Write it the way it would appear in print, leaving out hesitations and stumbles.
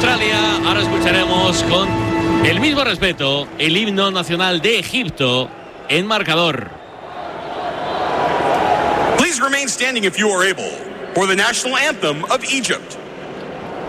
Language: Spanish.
Australia. Ahora escucharemos con el mismo respeto el himno nacional de Egipto en marcador. Please remain standing if you are able for the national anthem of Egypt.